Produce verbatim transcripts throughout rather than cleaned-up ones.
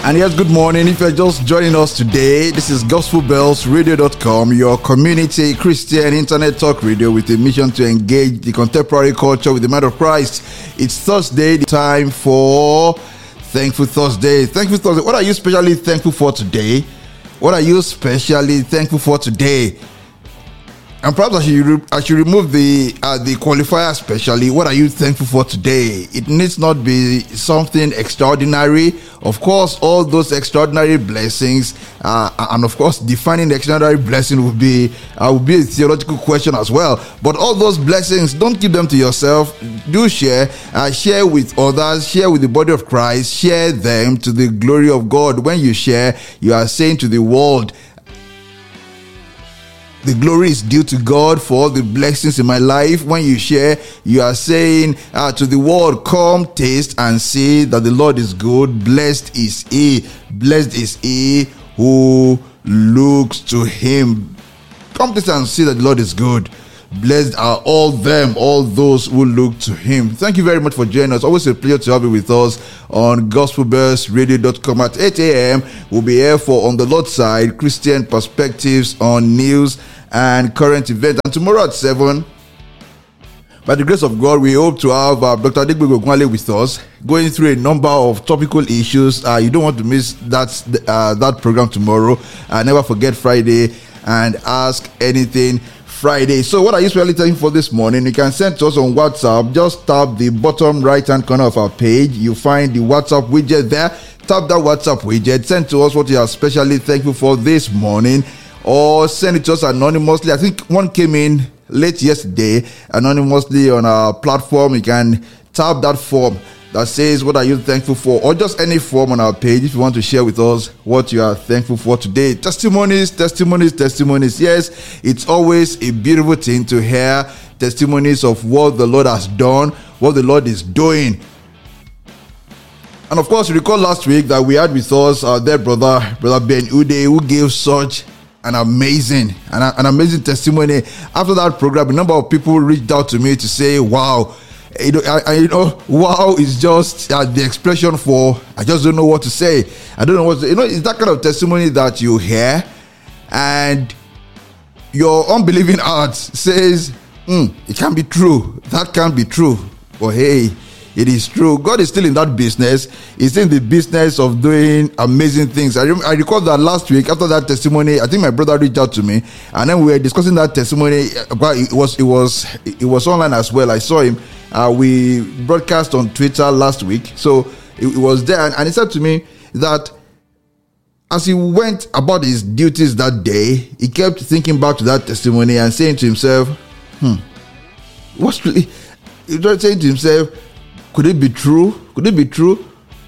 And yes, good morning. If you're just joining us today, this is gospel bells radio dot com, your community Christian internet talk radio with a mission to engage the contemporary culture with the mind of Christ. It's Thursday, the time for Thankful Thursday. Thankful Thursday. What are you specially thankful for today? What are you specially thankful for today? And perhaps I should, re- I should remove the uh, the qualifier especially. What are you thankful for today? It needs not be something extraordinary. Of course, all those extraordinary blessings, uh, and of course, defining the extraordinary blessing would be uh, would be a theological question as well. But all those blessings, don't keep them to yourself. Do share, uh, share with others, share with the body of Christ, share them to the glory of God. When you share, you are saying to the world, the glory is due to God for all the blessings in my life. When you share, you are saying uh, to the world, come taste and see that the Lord is good. Blessed is he. Blessed is he who looks to him. Come taste and see that the Lord is good. Blessed are all them, all those who look to him. Thank you very much for joining us. Always a pleasure to have you with us on gospel bells radio dot com at eight a.m. We'll be here for On the Lord's Side, Christian Perspectives on News and Current Events. And tomorrow at seven, by the grace of God, we hope to have uh, Doctor Adegbegbe Ogunwale with us, going through a number of topical issues. Uh, you don't want to miss that, uh, that program tomorrow. Uh, never forget Friday and Ask Anything Friday. So what are you really thinking for this morning? You can send to us on WhatsApp. Just tap the bottom right hand corner of our page. You find the WhatsApp widget there. Tap that WhatsApp widget. Send to us what you are especially thankful for this morning, or send it to us anonymously. I think one came in late yesterday anonymously on our platform. You can tap that form that says what are you thankful for, or just any form on our page if you want to share with us what you are thankful for today. Testimonies, testimonies, testimonies. Yes, it's always a beautiful thing to hear testimonies of what the Lord has done, what the Lord is doing. And of course, you recall last week that we had with us uh, their brother, brother Ben Ude, who gave such an amazing, an, an amazing testimony. After that program, a number of people reached out to me to say, wow, You know, I, I, you know, wow is just uh, the expression for I just don't know what to say. I don't know what to, you know. It's that kind of testimony that you hear, and your unbelieving heart says, mm, "It can't be true. That can't be true." But hey, it is true. God is still in that business. He's in the business of doing amazing things. I, rem- I recall that last week after that testimony, I think my brother reached out to me, and then we were discussing that testimony. But it was it was it was online as well. I saw him. Uh, we broadcast on Twitter last week, so it, it was there, and, and he said to me that as he went about his duties that day, he kept thinking back to that testimony and saying to himself, "Hmm, what's really?" He was saying to himself, "Could it be true? Could it be true?"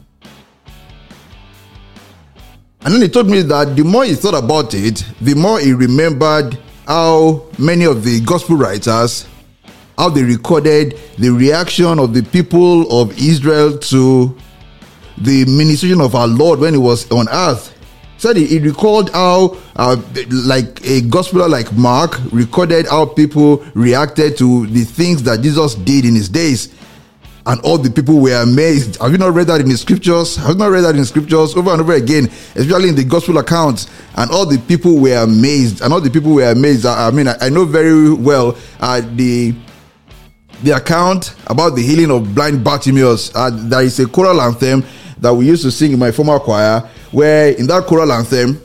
And then he told me that the more he thought about it, the more he remembered how many of the gospel writers, how they recorded the reaction of the people of Israel to the ministration of our Lord when he was on earth. He said he, he recalled how, uh, like a gospeler like Mark recorded how people reacted to the things that Jesus did in his days. And all the people were amazed. Have you not read that in the scriptures? Have you not read that in the scriptures over and over again, especially in the gospel accounts? And all the people were amazed. And all the people were amazed. I, I mean, I, I know very well uh, the the account about the healing of blind Bartimaeus. Uh, there is a choral anthem that we used to sing in my former choir, where in that choral anthem,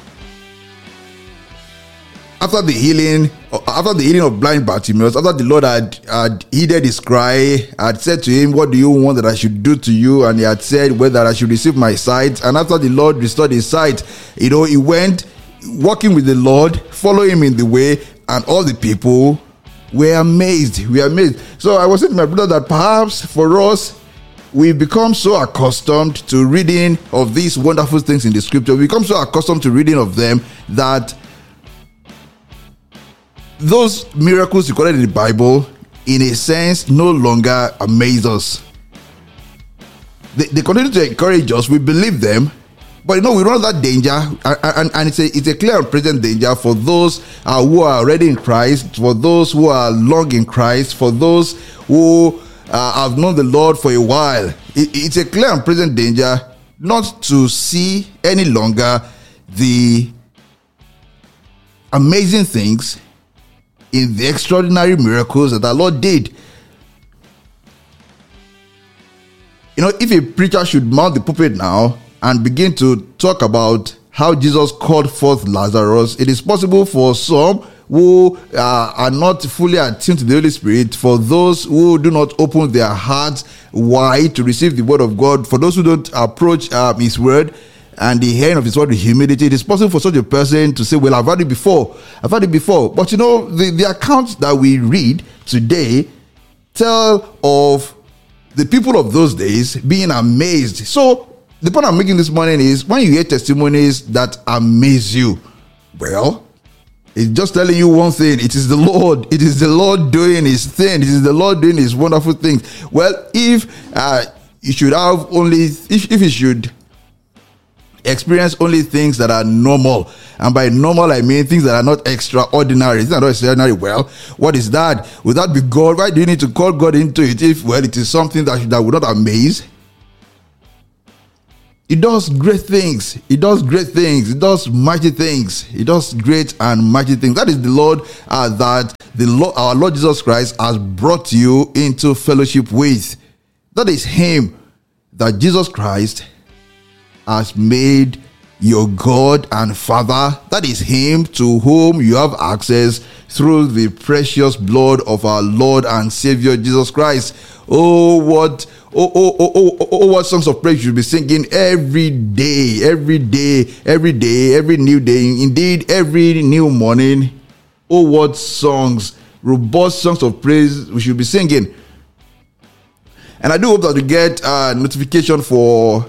after the healing, after the healing of blind Bartimaeus, after the Lord had, had heeded his cry, had said to him, "What do you want that I should do to you?" And he had said whether I should receive my sight. And after the Lord restored his sight, you know, he went walking with the Lord, following him in the way, and all the people were amazed. We were amazed. So I was saying to my brother that perhaps for us, we become so accustomed to reading of these wonderful things in the scripture. We become so accustomed to reading of them that those miracles recorded in the Bible, in a sense, no longer amaze us. They, they continue to encourage us. We believe them, but you know, we run that danger, and, and, and it's a it's a clear and present danger for those uh, who are already in Christ, for those who are long in Christ, for those who uh, have known the Lord for a while. It, it's a clear and present danger not to see any longer the amazing things in the extraordinary miracles that our Lord did. You know, if a preacher should mount the pulpit now and begin to talk about how Jesus called forth Lazarus, it is possible for some who uh, are not fully attuned to the Holy Spirit, for those who do not open their hearts wide to receive the word of God, for those who don't approach uh, His word and the hearing of His word with humility, it is possible for such a person to say, well, I've had it before, I've had it before. But you know, the, the accounts that we read today tell of the people of those days being amazed. So the point I'm making this morning is, when you hear testimonies that amaze you, well, it's just telling you one thing: it is the Lord. It is the Lord doing His thing. It is the Lord doing His wonderful things. Well, if uh, you should have only, if, if you should experience only things that are normal, and by normal I mean things that are not extraordinary, things that are not extraordinary, well, what is that? Would that be God? Why do you need to call God into it if, well, it is something that, that would not amaze? It does great things. It does great things. It does mighty things. It does great and mighty things. That is the Lord uh, that the Lord, our Lord Jesus Christ has brought you into fellowship with. That is Him that Jesus Christ has made your God and Father. That is Him to whom you have access through the precious blood of our Lord and Savior Jesus Christ. Oh, what oh, oh, oh, oh, oh, oh, what songs of praise you'll be singing every day, every day, every day, every new day, indeed every new morning. Oh, what songs, robust songs of praise we should be singing. And I do hope that you get a notification for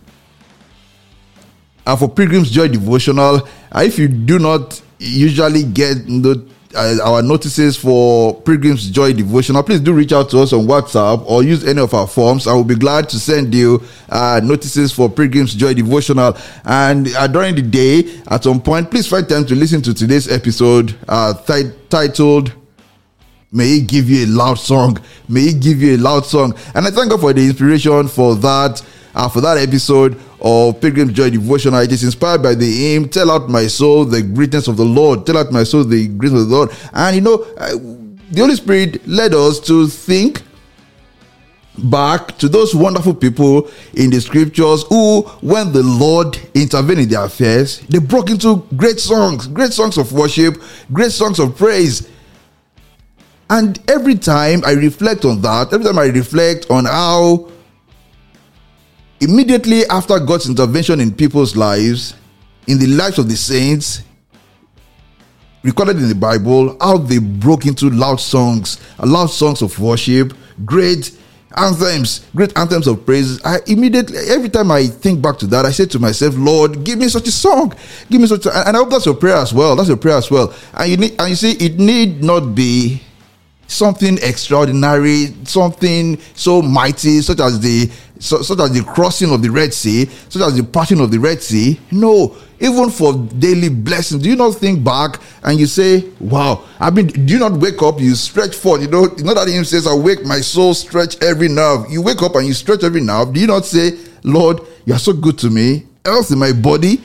uh, for Pilgrim's Joy Devotional. Uh, if you do not usually get not, uh, our notices for Pilgrim's Joy Devotional, please do reach out to us on WhatsApp or use any of our forms. I will be glad to send you uh, notices for Pilgrim's Joy Devotional. And uh, during the day, at some point, please find time to listen to today's episode uh, th- titled, May He Give You a Loud Song. May He Give You a Loud Song. And I thank God for the inspiration for that, uh, for that episode of Pilgrim's Joy Devotional. It is inspired by the hymn, Tell Out My Soul the Greatness of the Lord. Tell out my soul the greatness of the Lord. And you know, uh, the Holy Spirit led us to think back to those wonderful people in the scriptures who, when the Lord intervened in their affairs, they broke into great songs, great songs of worship, great songs of praise. And every time I reflect on that, every time I reflect on how immediately after God's intervention in people's lives, in the lives of the saints, recorded in the Bible, how they broke into loud songs, loud songs of worship, great anthems, great anthems of praise. I immediately, every time I think back to that, I say to myself, Lord, give me such a song, give me such a, and I hope that's your prayer as well. That's your prayer as well. And you need, and you see, it need not be something extraordinary, something so mighty, such as the so, such as the crossing of the Red Sea, such as the parting of the Red Sea. No, even for daily blessings, do you not think back and you say, wow, I mean, do you not wake up, you stretch forth, you know, you know that hymn says, awake my soul, stretch every nerve. You wake up and you stretch every nerve. Do you not say, Lord, you are so good to me, health in my body,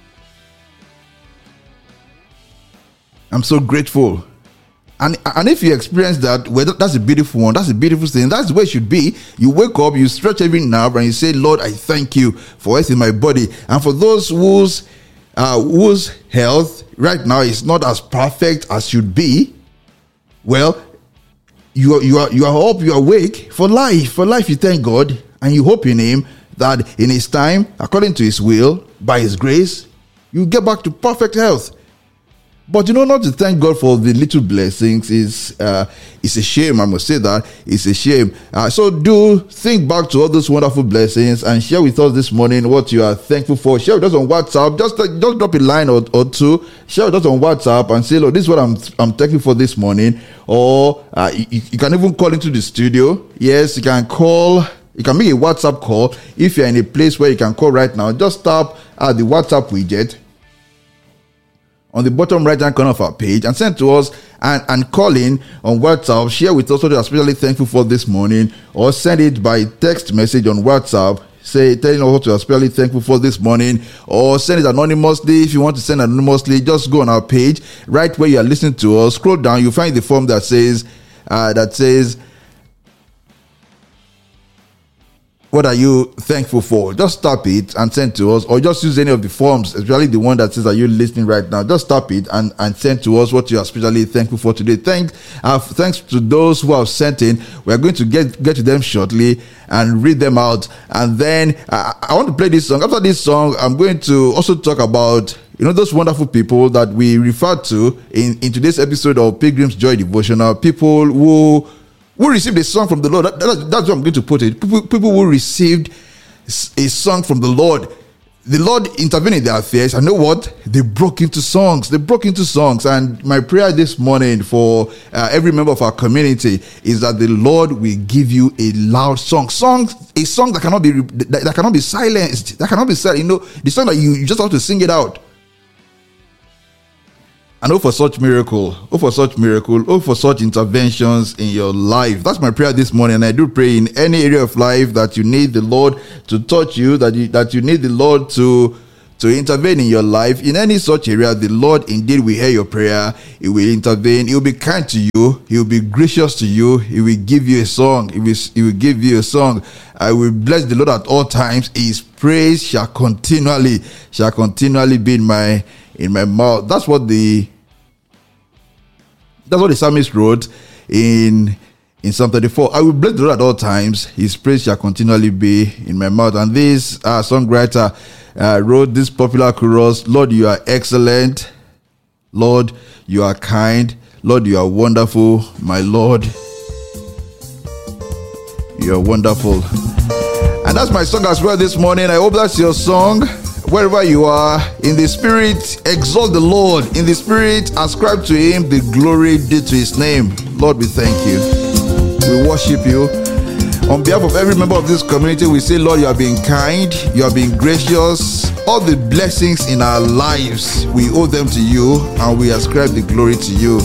I'm so grateful. And, and if you experience that, well, that's a beautiful one. That's a beautiful thing. That's the way it should be. You wake up, you stretch every nerve, and you say, Lord, I thank you for health in my body. And for those whose, uh, whose health right now is not as perfect as should be, well, you are, you are, you are up, you are awake for life. For life, you thank God, and you hope in Him that in His time, according to His will, by His grace, you get back to perfect health. But you know, not to thank God for the little blessings is uh, it's a shame. I must say that it's a shame. Uh, so do think back to all those wonderful blessings and share with us this morning what you are thankful for. Share with us on WhatsApp. Just uh, just drop a line or, or two. Share with us on WhatsApp and say, "Look, this is what I'm I'm thankful for this morning." Or uh, you, you can even call into the studio. Yes, you can call. You can make a WhatsApp call if you're in a place where you can call right now. Just tap uh, the WhatsApp widget on the bottom right hand corner of our page and send to us and, and call in on WhatsApp. Share with us what you are especially thankful for this morning, or send it by text message on WhatsApp say, telling us what you are especially thankful for this morning, or send it anonymously. If you want to send anonymously, just go on our page, right where you are listening to us. Scroll down, you'll find the form that says, uh, that says, what are you thankful for? Just tap it and send to us, or just use any of the forms, especially the one that says, are you listening right now? Just tap it and, and send to us what you are especially thankful for today. Thank, uh, thanks to those who have sent in. We are going to get, get to them shortly and read them out. And then uh, I want to play this song. After this song, I'm going to also talk about, you know, those wonderful people that we refer to in, in today's episode of Pilgrim's Joy Devotional. People who Who received a song from the Lord. That, that, that's what I'm going to put it. People, people who received a song from the Lord. The Lord intervened in their affairs. And know what? They broke into songs. They broke into songs. And my prayer this morning for uh, every member of our community is that the Lord will give you a loud song. Songs, a song that cannot be that, that cannot be silenced. That cannot be said. You know, the song that you, you just have to sing it out. And hope for such miracle, hope for such miracle, hope for such interventions in your life. That's my prayer this morning. And I do pray in any area of life that you need the Lord to touch you, that you, that you need the Lord to, to intervene in your life. In any such area, the Lord indeed will hear your prayer. He will intervene. He will be kind to you. He will be gracious to you. He will give you a song. He will, he will give you a song. I will bless the Lord at all times. His praise shall continually, shall continually be in my in my mouth. That's what the that's what the psalmist wrote in in Psalm thirty-four. I will bless the Lord at all times. His praise shall continually be in my mouth. And this uh, songwriter uh, wrote this popular chorus: Lord, you are excellent. Lord, you are kind. Lord, you are wonderful. My Lord, you are wonderful. And that's my song as well this morning. I hope that's your song. Wherever you are, in the spirit, exalt the Lord. In the spirit, ascribe to him the glory due to his name. Lord, we thank you. We worship you. On behalf of every member of this community, we say, Lord, you are being kind. You are being gracious. All the blessings in our lives, we owe them to you, and we ascribe the glory to you.